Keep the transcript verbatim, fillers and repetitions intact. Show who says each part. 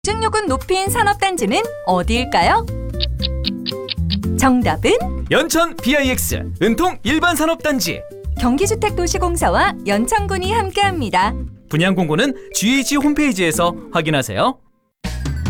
Speaker 1: 경쟁력은 높인 산업단지는 어디일까요? 정답은
Speaker 2: 연천 비아이엑스 은통 일반산업단지.
Speaker 1: 경기주택도시공사와 연천군이 함께합니다.
Speaker 2: 분양 공고는 지에이치 홈페이지에서 확인하세요.